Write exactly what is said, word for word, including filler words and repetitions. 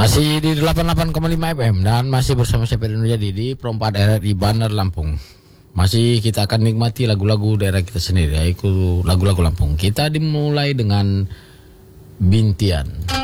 Masih di delapan puluh delapan koma lima F M dan masih bersama saya Pedro Jadi di Perempat R R I Bandar Lampung. Masih kita akan nikmati lagu-lagu daerah kita sendiri, yaitu lagu-lagu Lampung. Kita dimulai dengan Bintian.